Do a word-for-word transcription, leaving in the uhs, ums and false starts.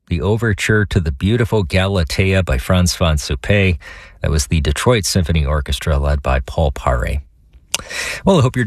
the overture to the beautiful Galatea by Franz von Suppé. That was the Detroit Symphony Orchestra led by Paul Paré. Well, I hope you're